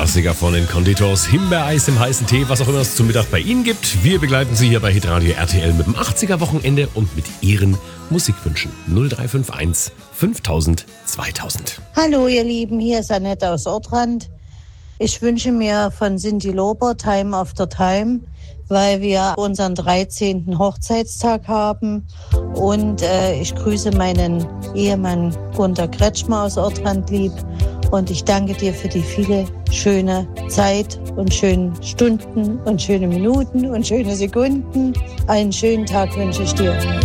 Klassiker von den Conditors, Himbeereis im heißen Tee, was auch immer es zum Mittag bei Ihnen gibt. Wir begleiten Sie hier bei Hitradio RTL mit dem 80er-Wochenende und mit Ihren Musikwünschen. 0351 5000 2000. Hallo ihr Lieben, hier ist Annette aus Ortrand. Ich wünsche mir von Cyndi Lauper Time After Time, weil wir unseren 13. Hochzeitstag haben. Und ich grüße meinen Ehemann Gunter Kretschmer aus Ortrand lieb. Und ich danke dir für die viele schöne Zeit und schönen Stunden und schöne Minuten und schöne Sekunden. Einen schönen Tag wünsche ich dir.